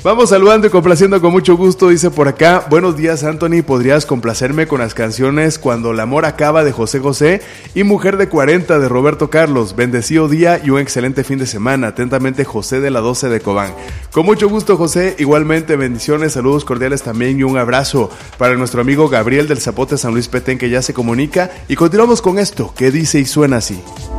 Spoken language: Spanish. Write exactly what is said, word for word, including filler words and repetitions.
Vamos saludando y complaciendo con mucho gusto, dice por acá, buenos días Anthony, ¿podrías complacerme con las canciones Cuando el amor acaba de José José y Mujer de cuarenta de Roberto Carlos? Bendecido día y un excelente fin de semana. Atentamente, José de la doce de Cobán. Con mucho gusto, José, igualmente bendiciones, saludos cordiales también y un abrazo para nuestro amigo Gabriel del Zapote San Luis Petén, que ya se comunica, y continuamos con esto que dice y suena así.